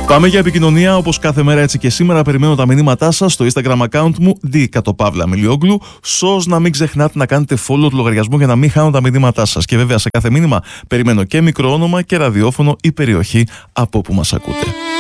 Πάμε για επικοινωνία, όπως κάθε μέρα έτσι και σήμερα. Περιμένω τα μηνύματά σας στο Instagram account μου D_Milioglou. Σως να μην ξεχνάτε να κάνετε follow του λογαριασμού για να μην χάνω τα μηνύματά σας. Και βέβαια σε κάθε μήνυμα περιμένω και μικρό όνομα και ραδιόφωνο ή περιοχή από όπου μας ακούτε.